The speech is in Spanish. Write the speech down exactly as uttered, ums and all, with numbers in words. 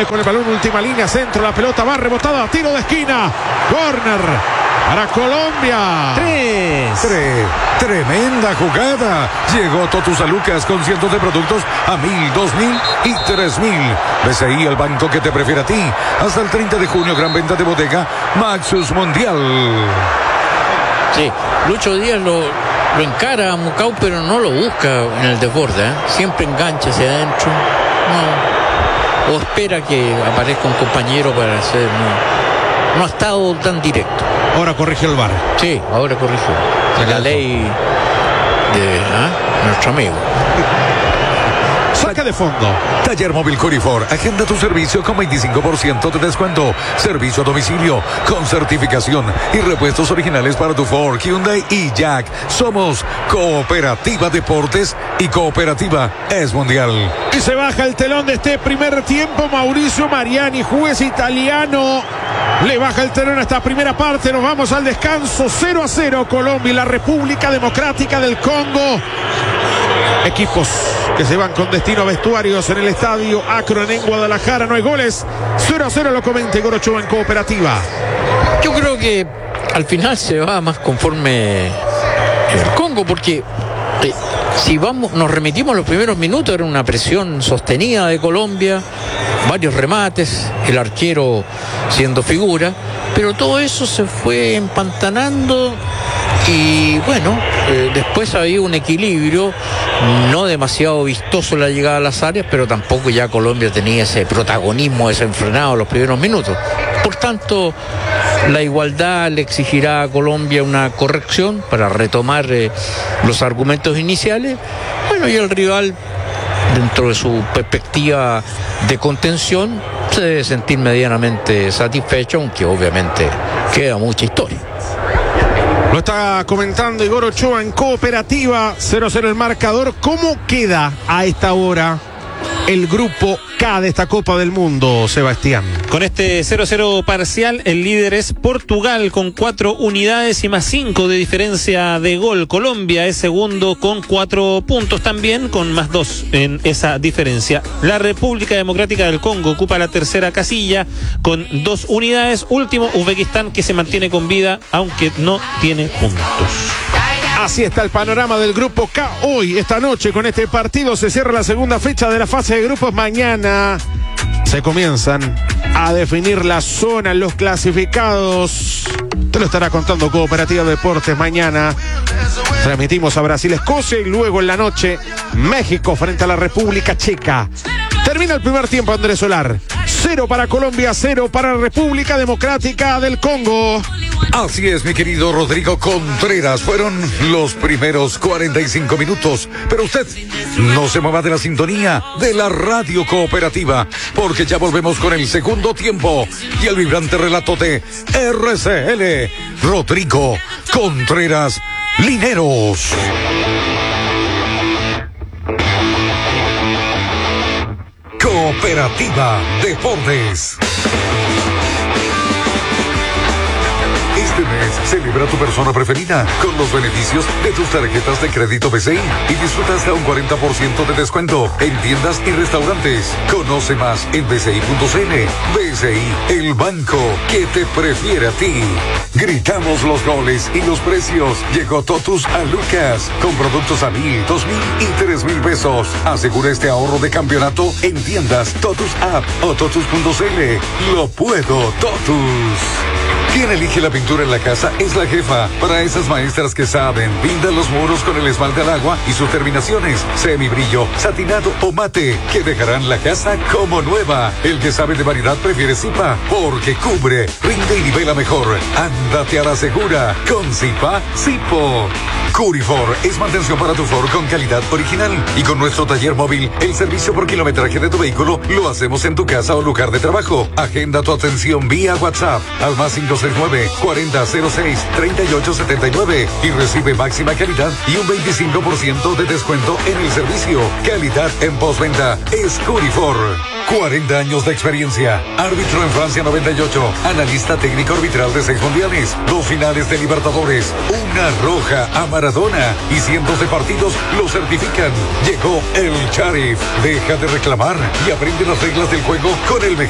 Gámez con el balón, última línea, centro, la pelota va rebotada, tiro de esquina, corner para Colombia. Tres. Tres. Tremenda jugada. Llegó Totus a Lucas con cientos de productos a mil, dos mil y tres mil. B C I, el banco que te prefiere a ti. Hasta el treinta de junio, gran venta de bodega Maxus Mundial. Sí, Lucho Díaz lo, lo encara a Mucau, pero no lo busca en el desborde, ¿eh? Siempre engancha hacia adentro. No. O espera que aparezca un compañero para hacer. No, no ha estado tan directo. Ahora corrigió el V A R. Sí, ahora corrigió. La ley de ¿ah? nuestro amigo. Saca de fondo. Taller Móvil Curifor. Agenda tu servicio con veinticinco por ciento de descuento. Servicio a domicilio con certificación y repuestos originales para tu Ford, Hyundai y Jack. Somos Cooperativa Deportes y Cooperativa es Mundial. Y se baja el telón de este primer tiempo. Mauricio Mariani, juez italiano, le baja el telón a esta primera parte. Nos vamos al descanso. cero a cero Colombia y la República Democrática del Congo. Equipos que se van con destino a vestuarios en el estadio Akron en Guadalajara. No hay goles. cero a cero lo comenta Igor Ochoa en Cooperativa. Yo creo que al final se va más conforme el Congo, porque eh, si vamos, nos remitimos a los primeros minutos, era una presión sostenida de Colombia, varios remates, el arquero siendo figura, pero todo eso se fue empantanando. Y bueno, eh, después había un equilibrio, no demasiado vistoso la llegada a las áreas, pero tampoco ya Colombia tenía ese protagonismo desenfrenado en los primeros minutos. Por tanto, la igualdad le exigirá a Colombia una corrección para retomar eh, los argumentos iniciales. Bueno, y el rival, dentro de su perspectiva de contención, se debe sentir medianamente satisfecho, aunque obviamente queda mucha historia. Lo está comentando Igor Ochoa en Cooperativa. cero a cero el marcador. ¿Cómo queda a esta hora el grupo K de esta Copa del Mundo, Sebastián? Con este cero a cero parcial, el líder es Portugal con cuatro unidades y más cinco de diferencia de gol. Colombia es segundo con cuatro puntos también, con más dos en esa diferencia. La República Democrática del Congo ocupa la tercera casilla con dos unidades. Último, Uzbekistán, que se mantiene con vida, aunque no tiene puntos. Así está el panorama del grupo K hoy, esta noche. Con este partido se cierra la segunda fecha de la fase de grupos. Mañana se comienzan a definir la zona, los clasificados. Te lo estará contando Cooperativa Deportes mañana. Transmitimos a Brasil, Escocia y luego en la noche México frente a la República Checa. Termina el primer tiempo, Andrés Solar. Cero para Colombia, cero para la República Democrática del Congo. Así es, mi querido Rodrigo Contreras. Fueron los primeros cuarenta y cinco minutos. Pero usted no se mueva de la sintonía de la Radio Cooperativa, porque ya volvemos con el segundo tiempo y el vibrante relato de R C L. Rodrigo Contreras Lineros. Cooperativa Deportes. Este mes celebra tu persona preferida con los beneficios de tus tarjetas de crédito B C I y disfruta hasta un cuarenta por ciento de descuento en tiendas y restaurantes. Conoce más en b c i punto c n. B C I, el banco que te prefiere a ti. Gritamos los goles y los precios. Llegó Totus a Lucas con productos a mil, dos mil y tres mil pesos. Asegura este ahorro de campeonato en tiendas Totus App o totus punto c n. Lo puedo, Totus. Quien elige la pintura en la casa es la jefa. Para esas maestras que saben, pintan los muros con el esmalte al agua y sus terminaciones, semibrillo, satinado o mate, que dejarán la casa como nueva. El que sabe de variedad prefiere Zipa, porque cubre, rinde y nivela mejor. Ándate a la segura con Zipa, Zipo. Curifor es mantención para tu Ford con calidad original. Y con nuestro taller móvil, el servicio por kilometraje de tu vehículo lo hacemos en tu casa o lugar de trabajo. Agenda tu atención vía WhatsApp al más cinco seis nueve, cuarenta cero seis, treinta y ocho setenta y nueve y recibe máxima calidad y un veinticinco por ciento de descuento en el servicio. Calidad en postventa es Curifor. cuarenta años de experiencia. Árbitro en Francia noventa y ocho. Analista técnico arbitral de seis mundiales. Dos finales de Libertadores. Una roja a Maradona. Y cientos de partidos lo certifican. Llegó el Sharif. Deja de reclamar y aprende las reglas del juego con el mejor